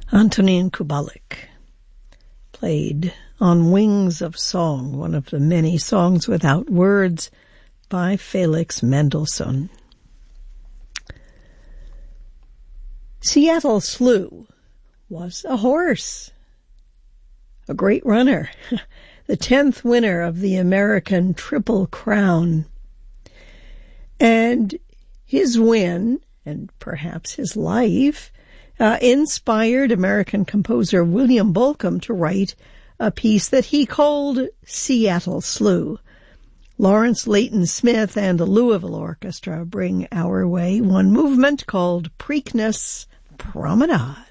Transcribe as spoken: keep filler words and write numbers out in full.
Antonin Kubalik played On Wings of Song, one of the many songs without words by Felix Mendelssohn. Seattle Slew was a horse, a great runner, the tenth winner of the American Triple Crown. And his win, and perhaps his life, uh, inspired American composer William Bolcom to write a piece that he called Seattle Slew. Lawrence Leighton Smith and the Louisville Orchestra bring our way one movement called Preakness Promenade.